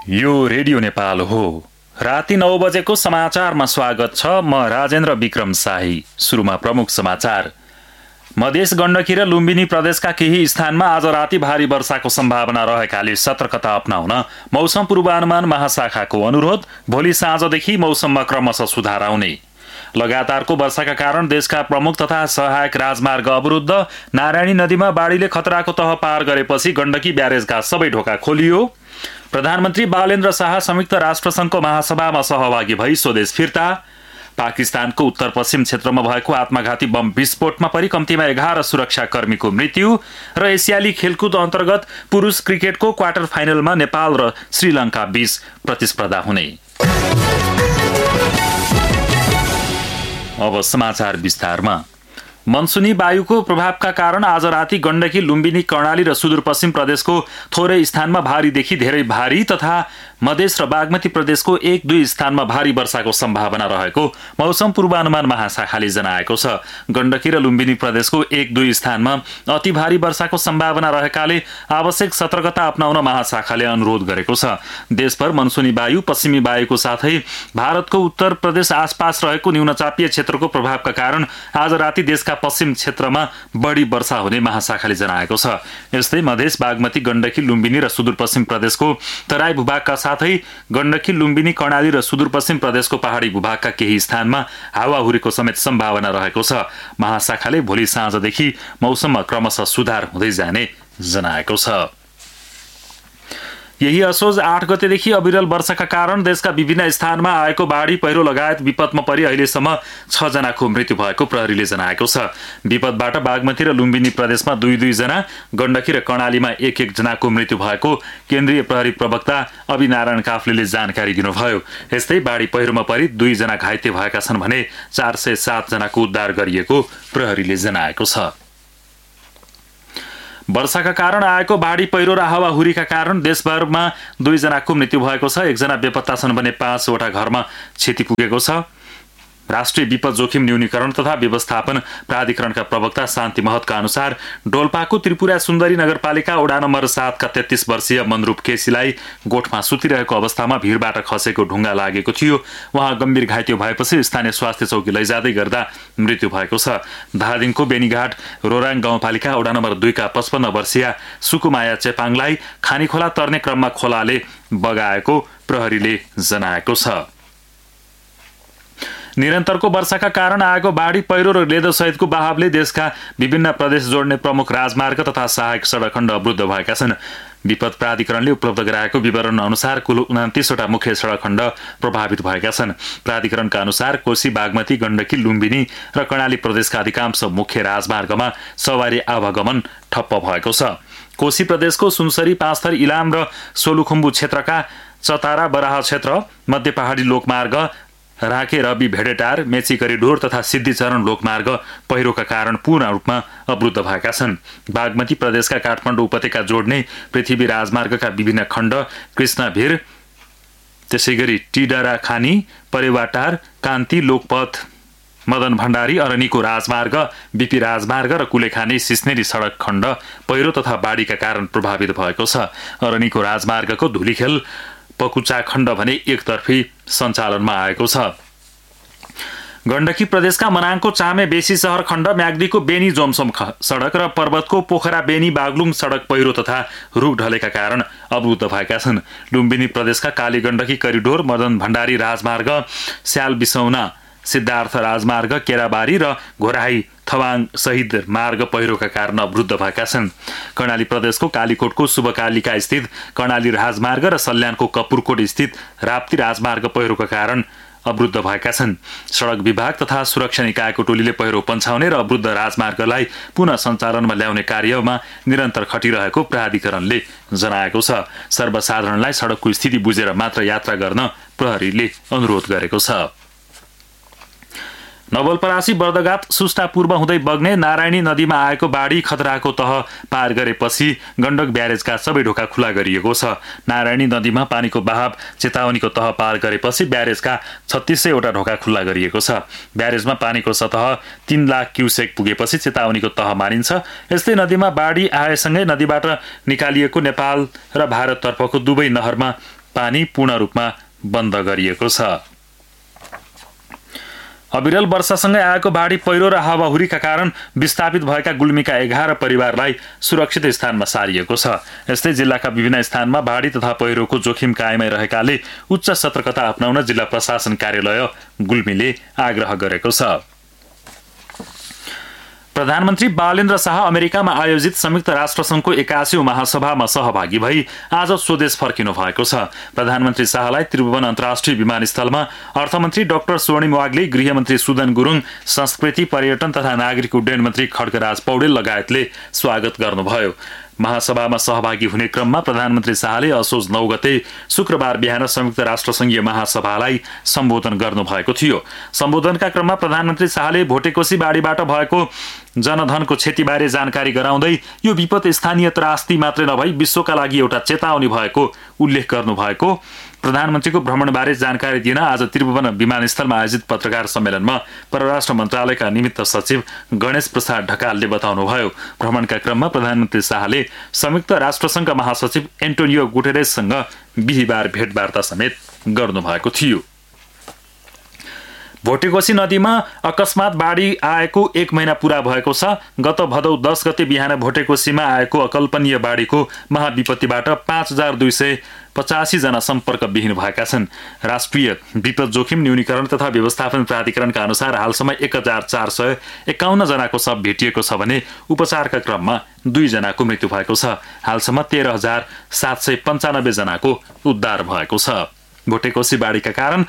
यो रेडियो नेपाल हो। राति 9 बजेको समाचारमा स्वागत छ। म राजेन्द्र विक्रम शाही। सुरुमा प्रमुख समाचार। मधेस गण्डकी र लुम्बिनी प्रदेशका केही स्थानमा आज राति भारी वर्षाको सम्भावना रहेकाले सतर्कता अपनाउन मौसम पूर्वानुमान महाशाखाको अनुरोध। भोलि साँझदेखि मौसममा क्रमशः सुधार आउने। लगातारको वर्षाका कारण देशका प्रमुख तथा सहायक राजमार्ग अवरुद्ध। नारायणी नदीमा बाढीले खतराको तह पार गरेपछि गण्डकी ब्यारेजका सबै ढोका खोलियो। प्रधानमन्त्री बालेन्द्र शाह संयुक्त राष्ट्रसङ्घको महासभामा सहभागी भई स्वदेश फिर्ता। पाकिस्तानको उत्तर पश्चिम क्षेत्रमा भएको आत्मघाती बम विस्फोटमा परि कम्तीमा 11 सुरक्षाकर्मीको मृत्यु। र एसियाली खेलकुद अन्तर्गत पुरुष क्रिकेटको क्वार्टर फाइनलमा नेपाल र श्रीलङ्का बीच प्रतिस्पर्धा हुने। अब समाचार विस्तारमा। मनसुनी वायुको प्रभावका कारण आज राति गण्डकी, लुम्बिनी, कर्णाली र सुदूरपश्चिम प्रदेशको थोरै स्थानमा भारीदेखि धेरै भारी तथा मधेस र बागमती प्रदेशको 1-2 स्थानमा भारी वर्षाको सम्भावना रहेको मौसम पूर्वानुमान महाशाखाले जनाएको छ। गण्डकी र लुम्बिनी प्रदेशको 1-2 स्थानमा अति भारी वर्षाको सम्भावना रहेकाले आवश्यक सतर्कता अपनाउन महाशाखाले अनुरोध गरेको छ। देशभर मनसुनी वायु, पश्चिमी वायुको साथै भारतको उत्तर प्रदेश आसपास रहेको न्यूनचापीय क्षेत्रको प्रभावका कारण आज राति देशका पश्चिम क्षेत्रमा बढी वर्षा हुने महाशाखाले जनाएको छ। यस्तै मधेस, बागमती, गण्डकी, लुम्बिनी र सुदूरपश्चिम प्रदेशको तराई भूभागका साथै गण्डकी, लुम्बिनी, कर्णाली र सुदूरपश्चिम प्रदेशको पहाडी भूभागका केही स्थानमा हावाहुरीको समेत सम्भावना रहेको छ। महाशाखाले भोलि साँझदेखि मौसममा क्रमशः सुधार हुँदै जाने जनाएको छ। यही असोज 8 गतेदेखि अविरल वर्षाका कारण देशका विभिन्न स्थानमा आएको बाढी पहिरो लगायत विपदमा परि अहिलेसम्म 6 जनाको मृत्यु भएको प्रहरीले जनाएको छ। विपदबाट बागमती र लुम्बिनी प्रदेशमा 2-2 जना, गण्डकी र कर्णालीमा 1-1 जनाको मृत्यु भएको केन्द्रीय प्रहरी प्रवक्ता अभिनारायण काफ्लेले जानकारी दिनुभयो। यस्तै बाढी पहिरोमा परि 2 जना घाइते भएका छन् भने 407 जनाको उद्धार गरिएको प्रहरीले जनाएको छ। वर्षाका कारण आएको बाढी पहिरो र हावाहुरीका कारण देशभरमा 2 जनाको मृत्यु भएको छ। 1 जना बेपत्ता छन् भने 5 वटा घरमा क्षति पुगेको छ। राष्ट्रिय विपद जोखिम न्यूनीकरण तथा व्यवस्थापन प्राधिकरणका प्रवक्ता शान्ति महतका अनुसार डोल्पाको त्रिपुरा सुन्दरी नगरपालिका वडा नम्बर 7 का 33 वर्षीय मनरूप केसीलाई गोठमा सुतिरहेको अवस्थामा भिरबाट खसेको ढुङ्गा लागेको थियो। उहाँ गम्भीर घाइते भएपछि स्थानीय स्वास्थ्य चौकी लैजाँदै गर्दा मृत्यु भएको छ। धादिङको बेनीघाट रोराङ गाउँपालिका वडा नम्बर 2 का 55 वर्षीय सुकुमाया चेपाङलाई खानीखोला तर्ने क्रममा खोलाले बगाएको प्रहरीले जनाएको छ। निरन्तरको वर्षाका कारण आएको बाढी पहिरो र लेदो सहितको बहावले देशका विभिन्न प्रदेश जोड्ने प्रमुख राजमार्ग तथा सहायक सडक खण्ड अवरुद्ध भएका छन्। विपद प्राधिकरणले उपलब्ध गराएको विवरण अनुसार कुल 29 वटा मुख्य सडक खण्ड प्रभावित भएका छन्। प्राधिकरणका अनुसार कोशी, बागमती, गण्डकी, लुम्बिनी र कर्णाली प्रदेशका अधिकांश मुख्य राजमार्गमा सवारी आवागमन ठप्प भएको छ। कोशी प्रदेशको सुनसरी, पाँचथर, इलाम र सोलुखुम्बु क्षेत्रका चतारा, बराह क्षेत्र, मध्य पहाडी लोकमार्ग, राके रवि भेडेटार, मेची करिडोर तथा सिद्धिचरण लोकमार्ग पहिरोका कारण पूर्ण रूपमा अवरुद्ध भएका छन्। बागमती प्रदेशका काठमाडौँ उपत्यका जोड्ने पृथ्वी राजमार्गका विभिन्न खण्ड, कृष्णभिर, त्यसैगरी टिडरा खानी, परेवाटार, कान्ति, लोकपथ, मदन भण्डारी, अरनीको राजमार्ग, बिपी राजमार्ग र कुलेखानी सिस्नेरी सडक खण्ड पहिरो तथा बाढीका कारण प्रभावित भएको छ। अरनीको राजमार्गको धुलीखेल पकुचा खण्ड भने एकतर्फी सञ्चालनमा आएको छ। गण्डकी प्रदेशका मनाङको चामे बेसी सहर खण्ड, म्याग्दीको बेनी जोमसोम सडक र पर्वतको पोखरा बेनी बागलुङ सडक पहिरो तथा रुख ढलेका कारण अवरुद्ध भएका छन्। लुम्बिनी प्रदेशका काली गण्डकी करिडोर, मदन भण्डारी राजमार्ग, स्याल बिसौना सिद्धार्थ राजमार्ग, केराबारी र घोराही थवाङ सहित मार्ग पहिरोका कारण अवरुद्ध भएका छन्। कर्णाली प्रदेशको कालीकोटको शुभकालिका स्थित कर्णाली राजमार्ग र सल्यानको कपुरकोट स्थित राप्ती राजमार्ग पहिरोका कारण अवरुद्ध भएका छन्। सडक विभाग तथा सुरक्षा निकायको टोलीले पहिरो पन्छाउने र अवरुद्ध राजमार्गलाई पुनः सञ्चालनमा ल्याउने कार्यमा निरन्तर खटिरहेको प्राधिकरणले जनाएको छ। सर्वसाधारणलाई सडकको स्थिति बुझेर मात्र यात्रा गर्न प्रहरीले अनुरोध गरेको छ। नवलपरासी बर्दघाट सुस्टा पूर्व हुँदै बग्ने नारायणी नदीमा आएको बाढी खतराको तह पार गरेपछि गण्डक ब्यारेजका सबै ढोका खुला गरिएको छ। नारायणी नदीमा पानीको बहाव चेतावनीको तह पार गरेपछि ब्यारेजका 3600 वटा ढोका खुला गरिएको छ। ब्यारेजमा पानीको सतह 3 लाख क्युसेक पुगेपछि चेतावनीको तह मानिन्छ। यस्तै नदीमा बाढी आएसँगै नदीबाट निकालिएको नेपाल र भारततर्फको दुवै नहरमा पानी पूर्ण रूपमा बन्द गरिएको छ। अविरल वर्षासँगै आएको बाढी पहिरो र हावाहुरीका कारण विस्थापित भएका गुल्मीका 11 परिवारलाई सुरक्षित स्थानमा सारिएको छ। यस्तै जिल्लाका विभिन्न स्थानमा बाढी तथा पहिरोको जोखिम कायमै रहेकाले उच्च सतर्कता अपनाउन जिल्ला प्रशासन कार्यालय गुल्मीले आग्रह गरेको छ। प्रधानमन्त्री बालेन्द्र शाह अमेरिकामा आयोजित संयुक्त राष्ट्रसङ्घको 81औं महासभामा सहभागी भई आज स्वदेश फर्किनु भएको छ। प्रधानमन्त्री शाहलाई त्रिभुवन अन्तर्राष्ट्रिय विमानस्थलमा अर्थमन्त्री डाक्टर स्वर्णिम वाग्ले, गृहमन्त्री सुदन गुरुङ, संस्कृति पर्यटन तथा नागरिक उड्डयन मन्त्री खड्गराज पौडेल लगायतले स्वागत गर्नुभयो। महासभामा सहभागी हुने क्रममा प्रधानमन्त्री शाहले असोज 9 गते शुक्रबार बिहान संयुक्त राष्ट्रसङ्घीय महासभालाई सम्बोधन गर्नुभएको थियो। सम्बोधनका क्रममा प्रधानमन्त्री शाहले भोटेकोशी बाढीबाट भएको जनधनको क्षतिबारे जानकारी गराउँदै यो विपद स्थानीय त्रासदी मात्रै नभई विश्वका लागि एउटा चेतावनी भएको उल्लेख गर्नुभएको प्रधानमन्त्रीको भ्रमणबारे जानकारी दिन आज त्रिभुवन विमानस्थलमा आयोजित पत्रकार सम्मेलनमा परराष्ट्र मन्त्रालयका निमित्त सचिव गणेश प्रसाद ढकालले बताउनुभयो। भ्रमणका क्रममा प्रधानमन्त्री शाहले संयुक्त राष्ट्रसङ्घका महासचिव एन्टोनियो गुटेरेससँग बिहिबार भेटवार्ता समेत गर्नुभएको थियो। भोटेकोशी नदीमा अकस्मात बाढी आएको 1 महिना पूरा भएको छ। गत भदौ 10 गते बिहान भोटेकोशीमा आएको अकल्पनीय बाढीको महाविपत्तिबाट 5285 जना सम्पर्कविहीन भएका छन्। राष्ट्रिय विपद जोखिम न्यूनीकरण तथा व्यवस्थापन प्राधिकरणका अनुसार हालसम्म 1451 जनाको शव भेटिएको छ भने उपचारका क्रममा 2 जनाको मृत्यु भएको छ। हालसम्म 13795 जनाको उद्धार भएको छ। भोटेकोशी बाढीका कारण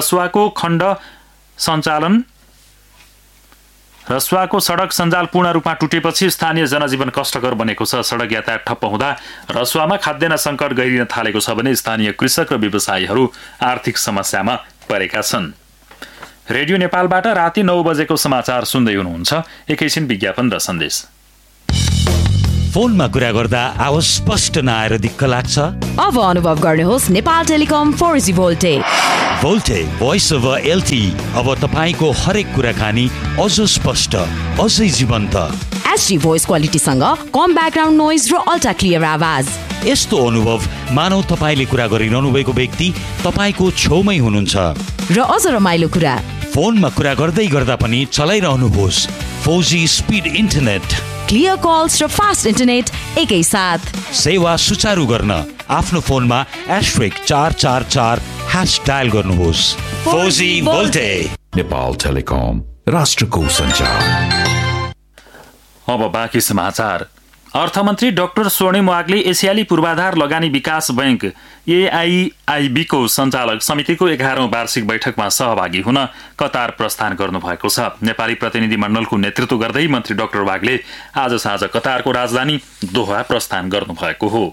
रसुवाको सडक सञ्जाल पूर्ण रूपमा टुटेपछि स्थानीय जनजीवन कष्टकर बनेको छ। सडक यातायात ठप्प हुँदा रसुवामा खाद्यान्न सङ्कट गहिरिन थालेको छ भने स्थानीय कृषक र व्यवसायीहरू आर्थिक समस्यामा परेका छन्। रेडियो नेपालबाट राति 9 बजेको समाचार सुन्दै हुनुहुन्छ। एकैछिन विज्ञापन र सन्देश। फोनमा कुरा गर्दा आवाज स्पष्ट नआएर दिक्क लाग्छ? अब अनुभव गर्नुहोस् Nepal telecom 4G भोल्टे। भोल्टे voice over LTE अब तपाईको हरेक कुराकानी अझ स्पष्ट, अझै जीवन्त। HD भोइस क्वालिटीसँग कम ब्याकग्राउन्ड नोइज र अल्ट्रा क्लियर आवाज। यस्तो अनुभव मानौ तपाईले कुरा गरिरहनु भएको व्यक्ति तपाईको छेउमै हुनुहुन्छ। र अझ रमाइलो कुरा, फोनमा कुरा गर्दै गर्दा पनि चलाइरहनुहोस् 4G speed internet, clear calls र फास्ट इन्टरनेट एकै साथ। सेवा सुचारू गर्न आफ्नो फोनमा *444# डायल गर्नुहोस्। 4G भोल्टे। नेपाल टेलिकम, राष्ट्रको सञ्चार। अब बाँकी समाचार। अर्थमन्त्री डाक्टर स्वर्णिम वाग्ले एसियाली पूर्वाधार लगानी विकास बैंक AIIB को सञ्चालक समितिको 11औं वार्षिक बैठकमा सहभागी हुन कतार प्रस्थान गर्नुभएको छ। नेपाली प्रतिनिधि मण्डलको नेतृत्व गर्दै मन्त्री डाक्टर वाग्ले आज साँझ कतारको राजधानी दोहा प्रस्थान गर्नुभएको हो।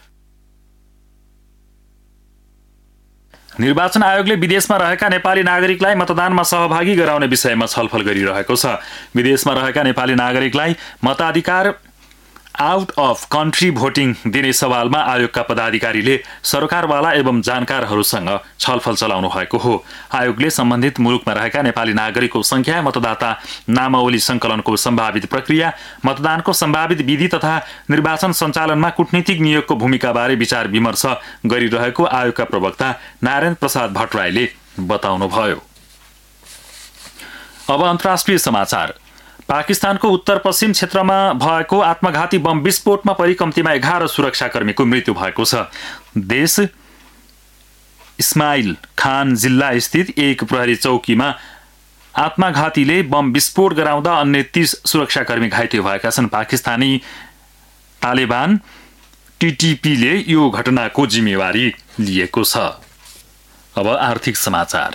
निर्वाचन आयोगले विदेशमा रहेका नेपाली नागरिकलाई मतदानमा सहभागी गराउने विषयमा छलफल गरिरहेको छ। विदेशमा रहेका नेपाली नागरिकलाई मताधिकार आउट अफ कन्ट्री भोटिङ दिने सवालमा आयोगका पदाधिकारीले सरकारवाला एवं जानकारहरूसँग छलफल चलाउनु भएको हो। आयोगले सम्बन्धित मुलुकमा रहेका नेपाली नागरिकको संख्या, मतदाता नामावली संकलनको सम्भावित प्रक्रिया, मतदानको सम्भावित विधि तथा निर्वाचन सञ्चालनमा कूटनीतिक नियोगको भूमिकाबारे विचार विमर्श गरिरहेको आयोगका प्रवक्ता नारायण प्रसाद भट्टराईले बताउनुभयो। अब अन्तर्राष्ट्रिय समाचार। पाकिस्तानको उत्तर पश्चिम क्षेत्रमा भएको आत्मघाती बम विस्फोटमा परि कम्तीमा 11 सुरक्षाकर्मीको मृत्यु भएको छ। देश इस्माइल खान जिल्ला स्थित एक प्रहरी चौकीमा आत्मघातीले बम विस्फोट गराउँदा अन्य 30 सुरक्षाकर्मी घाइते भएका छन्। पाकिस्तानी तालिबान TTP ले यो घटनाको जिम्मेवारी लिएको छ। अब आर्थिक समाचार।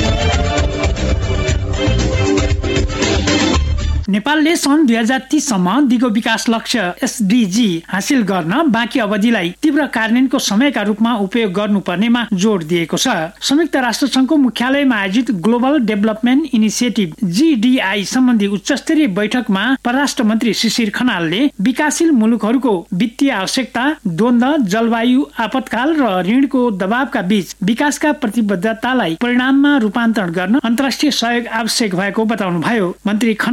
नेपालले सन् 2030 सम्म दिगो विकास लक्ष्य SDG हासिल गर्न बाँकी अवधिलाई तीव्र कार्यान्वयनको समयका रूपमा उपयोग गर्नुपर्नेमा जोड दिएको छ। संयुक्त राष्ट्र संघको मुख्यालयमा आयोजित ग्लोबल डेभलपमेन्ट इनिसिएटिभ GDI सम्बन्धी उच्चस्तरीय बैठकमा परराष्ट्र मन्त्री शिशिर खनालले विकासशील मुलुकहरूको वित्तीय आवश्यकता, द्वन्द्व, जलवायु आपतकाल र ऋणको दबावका बीच विकासका प्रतिबद्धतालाई परिणाममा रूपान्तरण गर्न अन्तर्राष्ट्रिय सहयोग आवश्यक भएको बताउनुभयो। मन्त्री खनालले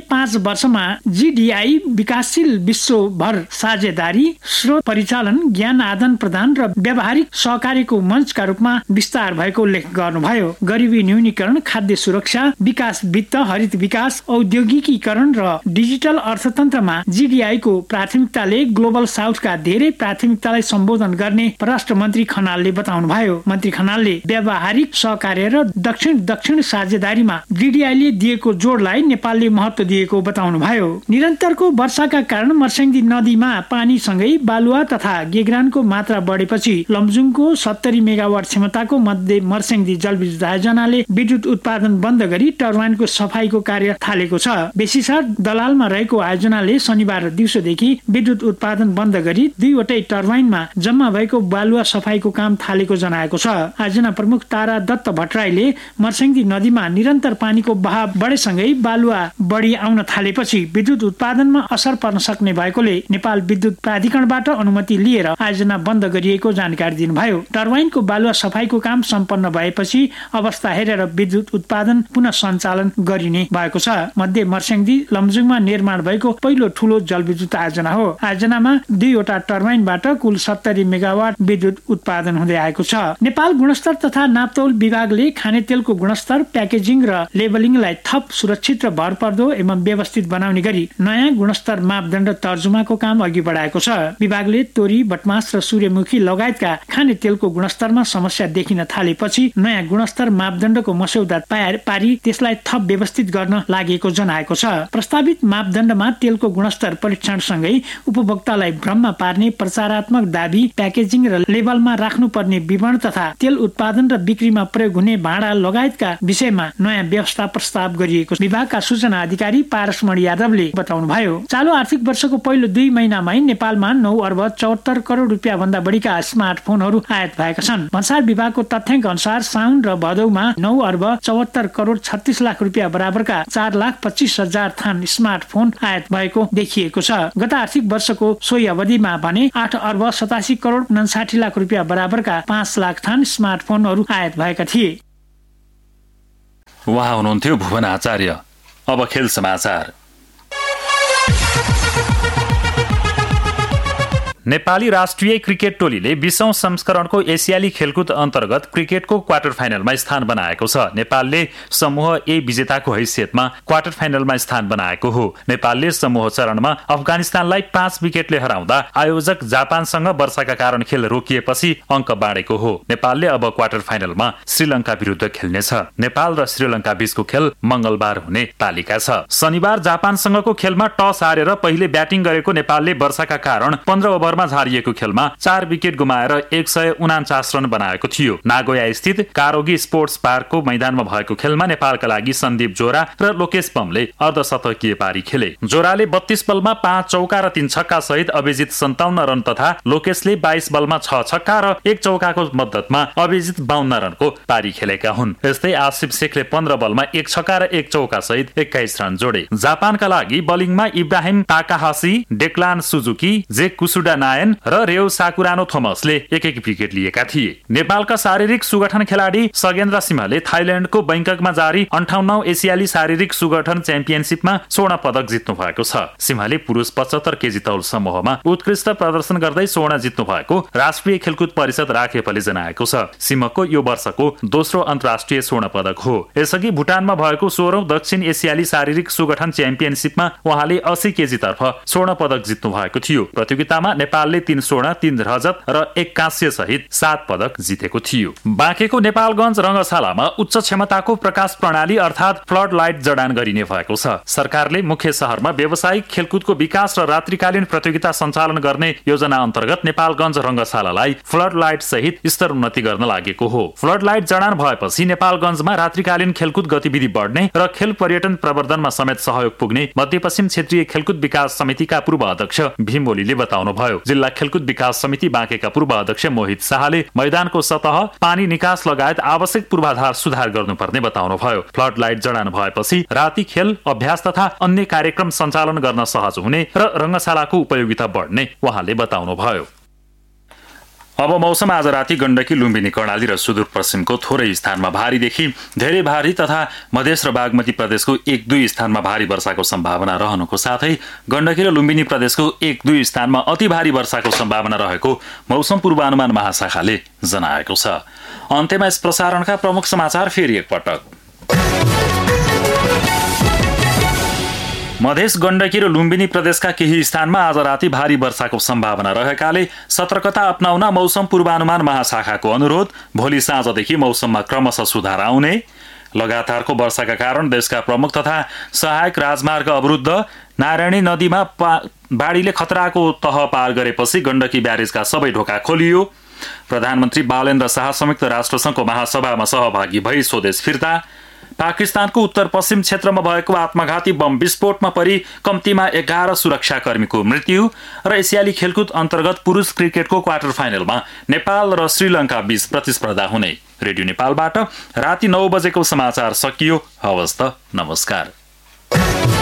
5 वर्षमा GDI विकासशील विश्वभर साझेदारी, स्रोत परिचालन, ज्ञान आदान प्रदान र व्यावहारिक सहकार्यको मञ्चका रूपमा विस्तार भएको उल्लेख गर्नुभयो। गरिबी न्यूनीकरण, खाद्य सुरक्षा, विकास वित्त, हरित विकास, औद्योगिकीकरण र डिजिटल अर्थतन्त्रमा GDI को प्राथमिकताले ग्लोबल साउथका धेरै प्राथमिकतालाई सम्बोधन गर्ने परराष्ट्र मन्त्री खनालले बताउनुभयो। मन्त्री खनालले व्यावहारिक सहकार्य र दक्षिण साझेदारीमा GDI ले दिएको जोडलाई नेपालले महत्त्व दिएको बताउनुभयो। निरन्तरको वर्षाका कारण मर्स्याङ्दी नदीमा पानीसँगै बालुवा तथा गेग्रानको मात्रा बढेपछि लमजुङको 70 मेगावाट क्षमताको मध्ये मर्स्याङ्दी जलविद्युत आयोजनाले विद्युत उत्पादन बन्द गरी टर्बाइनको सफाईको कार्य थालेको छ। बेसिसार दलालमा रहेको आयोजनाले शनिबार दिउँसोदेखि विद्युत उत्पादन बन्द गरी 2 वटै टर्बाइनमा जम्मा भएको बालुवा सफाईको काम थालेको जनाएको छ। आयोजना प्रमुख तारा दत्त भट्टराईले मर्स्याङ्दी नदीमा निरन्तर पानीको बहाव बढेसँगै बालुवा बढी आउन थालेपछि विद्युत उत्पादनमा असर पर्न सक्ने भएकोले नेपाल विद्युत प्राधिकरणबाट अनुमति लिएर आयोजना बन्द गरिएको जानकारी दिनुभयो। टर्बाइनको बालुवा सफाईको काम सम्पन्न भएपछि अवस्था हेरेर विद्युत उत्पादन पुनः सञ्चालन गरिने भएको छ। मध्य मर्स्याङ्दी लमजुङमा निर्माण भएको पहिलो ठूलो जलविद्युत आयोजना हो। आयोजनामा 2 वटा टर्बाइनबाट कुल 70 मेगावाट विद्युत उत्पादन हुँदै आएको छ। नेपाल गुणस्तर तथा नापतौल विभागले खानेतेलको गुणस्तर, प्याकेजिङ र लेबलिङलाई थप सुरक्षित र भरपर्दो एवं व्यवस्थित बनाउने गरी नयाँ गुणस्तर मापदण्ड तर्जुमाको काम अघि बढाएको छ। विभागले तोरी, बटमास र सूर्यमुखी लगायतका खानेतेलको गुणस्तरमा समस्या देखिन थालेपछि नयाँ गुणस्तर मापदण्डको मस्यौदा पारी त्यसलाई थप व्यवस्थित गर्न लागेको जनाएको छ। प्रस्तावित मापदण्डमा तेलको गुणस्तर परीक्षणसँगै उपभोक्तालाई भ्रममा पार्ने प्रचारात्मक दाबी, प्याकेजिङ र लेबलमा राख्नुपर्ने विवरण तथा तेल उत्पादन र बिक्रीमा प्रयोग हुने भाँडा लगायतका विषयमा नयाँ व्यवस्था प्रस्ताव गरिएको विभागका सूचना अधिकारी पारसमणि यादवले बताउनुभयो। चालू आर्थिक वर्षको पहिलो 2 महिनामै नेपालमा 9 अर्ब 74 करोड रुपियाँ भन्दा बढीका स्मार्टफोनहरू आयात भएका छन्। भन्सार विभागको तथ्याङ्क अनुसार साउन र भदौमा 9 अर्ब 74 करोड 36 लाख रुपियाँ बराबरका 4,25,000 थान स्मार्टफोन आयात भएको देखिएको छ। गत आर्थिक वर्षको सोही अवधिमा भने 8 अर्ब 87 करोड 59 लाख रुपियाँ बराबरका 5 लाख थान स्मार्टफोनहरू आयात भएका थिए। उहाँ हुनुहुन्थ्यो भुवन आचार्य। अब खेल समाचार। नेपाली राष्ट्रिय क्रिकेट टोलीले 20औं संस्करणको एसियाली खेलकुद अन्तर्गत क्रिकेटको क्वार्टर फाइनलमा स्थान बनाएको छ। नेपालले समूह ए विजेताको हैसियतमा क्वार्टर फाइनलमा स्थान बनाएको हो। नेपालले समूह चरणमा अफगानिस्तानलाई 5 विकेटले हराउँदा आयोजक जापानसँग वर्षाका कारण खेल रोकिएपछि अङ्क बाँडेको हो। नेपालले अब क्वार्टर फाइनलमा श्रीलङ्का विरुद्ध खेल्नेछ। नेपाल र श्रीलङ्का बीचको खेल मंगलबार हुने तालिका छ। शनिबार जापानसँगको खेलमा टस हारेर पहिले ब्याटिङ गरेको नेपालले वर्षाका कारण 15 ओभर झारिएको खेलमा 4 विकेट गुमाएर 149 रन बनाएको थियो। नागोया स्थित कारोगी स्पोर्ट्स पार्कको मैदानमा भएको खेलमा नेपालका लागि सन्दीप जोरा र लोकेश पमले अर्धशतकीय पारी खेले। जोराले 32 बलमा 5 चौका र 3 छक्का सहित अभिजित 57 रन तथा लोकेशले 22 बलमा 6 छक्का र 1 चौकाको मद्दतमा अभिजित 52 रनको पारी खेलेका हुन्। यस्तै आसिफ शेखले 15 बलमा 1 छक्का र 1 चौका सहित 21 रन जोडे। जापानका लागि बलिङमा इब्राहिम ताकाहासी, डेक्लान सुजुकी, जे कुसुडा र रेउ साकुरानो थोमसले 1-1 विकेट लिएका थिए। नेपालका शारीरिक सुगठन खेलाडी सगेन्द्र सिंहले थाइल्याण्डको बैंककमा जारी 58औं एसियाली शारीरिक सुगठन च्याम्पियनशिपमा स्वर्ण पदक जित्नु भएको छ। सिंहले पुरुष 75 केजी तौल समूहमा उत्कृष्ट प्रदर्शन गर्दै स्वर्ण जित्नु भएको राष्ट्रिय खेलकुद परिषद राखेपले जनाएको छ। सिंहको यो वर्षको दोस्रो अन्तर्राष्ट्रिय स्वर्ण पदक हो। यसअघि भुटानमा भएको 16औं दक्षिण एसियाली शारीरिक सुगठन च्याम्पियनशिपमा उहाँले 80 केजी तर्फ स्वर्ण पदक जित्नु भएको थियो। प्रतियोगितामा नेपालले 3 स्वर्ण, 3 रजत र 1 कांस्य सहित 7 पदक जितेको थियो। बाँकेको नेपालगञ्ज रंगशालामा उच्च क्षमताको प्रकाश प्रणाली अर्थात फ्लड लाइट जडान गरिने भएको छ। सरकारले मुख्य शहरमा व्यावसायिक खेलकुदको विकास र रात्रिकालीन प्रतियोगिता सञ्चालन गर्ने योजना अन्तर्गत नेपालगञ्ज रंगशालालाई फ्लड लाइट सहित स्तर उन्नति गर्न लागेको हो। फ्लड लाइट जडान भएपछि नेपालगञ्जमा रात्रिकालीन खेलकुद गतिविधि बढ्ने र खेल पर्यटन प्रवर्धनमा समेत सहयोग पुग्ने मध्यपश्चिम क्षेत्रीय खेलकुद विकास समितिका पूर्व अध्यक्ष भीम ओलीले बताउनुभयो। जिल्ला खेलकुद विकास समिति बाँकेका पूर्व अध्यक्ष मोहित शाहले मैदानको सतह, पानी निकास लगायत आवश्यक पूर्वाधार सुधार गर्नुपर्ने बताउनुभयो। फ्लड लाइट जडान भएपछि राति खेल, अभ्यास तथा अन्य कार्यक्रम सञ्चालन गर्न सहज हुने र रंगशालाको उपयोगिता बढ्ने उहाँले बताउनुभयो। अब मौसम। आज राति गण्डकी, लुम्बिनी, कर्णाली र सुदूरपश्चिमको थोरै स्थानमा भारीदेखि धेरै भारी तथा मधेस र बागमती प्रदेशको 1-2 स्थानमा भारी वर्षाको सम्भावना रहनुको साथै गण्डकी र लुम्बिनी प्रदेशको 1-2 स्थानमा अति भारी वर्षाको सम्भावना रहेको मौसम पूर्वानुमान महाशाखाले जनाएको छ। अन्त्यमा यस प्रसारणका प्रमुख समाचार फेरि एकपटक। मधेस, गण्डकी र लुम्बिनी प्रदेशका केही स्थानमा आज राति भारी वर्षाको सम्भावना रहेकाले सतर्कता अपनाउन मौसम पूर्वानुमान महाशाखाको अनुरोध। भोलि साँझदेखि मौसममा क्रमशः सुधार आउने। लगातारको वर्षाका कारण देशका प्रमुख तथा सहायक राजमार्ग अवरुद्ध। नारायणी नदीमा बाढीले खतराको तह पार गरेपछि गण्डकी ब्यारेजका सबै ढोका खोलियो। प्रधानमन्त्री बालेन्द्र शाह संयुक्त राष्ट्रसङ्घको महासभामा सहभागी भई स्वदेश फिर्ता। पाकिस्तानको उत्तर पश्चिम क्षेत्रमा भएको आत्मघाती बम विस्फोटमा परि कम्तीमा 11 सुरक्षाकर्मीको मृत्यु। र एसियाली खेलकुद अन्तर्गत पुरुष क्रिकेटको क्वार्टर फाइनलमा नेपाल र श्रीलङ्का बीच प्रतिस्पर्धा हुने। रेडियो नेपालबाट राति 9 बजेको समाचार सकियो। हवस् त, नमस्कार।